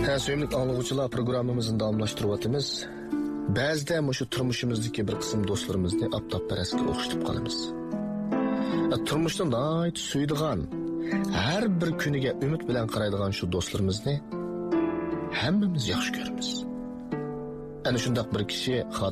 Sevimli anlıqçılar programımızın davamlaştırıvatımız. Ba'zida mushu turmushimizdagi bir qism do'stlarimizni aptapparasga o'xshatib qolamiz. Turmushda nihoyat suydigan, har bir kuniga umid bilan qaraydigan shu do'stlarimizni hammamiz yaxshi ko'ramiz. Ana shunday bir kishi